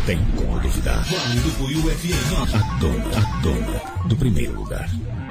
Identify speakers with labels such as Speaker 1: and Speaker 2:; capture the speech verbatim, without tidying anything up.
Speaker 1: tem como duvidar.
Speaker 2: Vale do Buiú F M.
Speaker 1: A dona, a dona do primeiro lugar.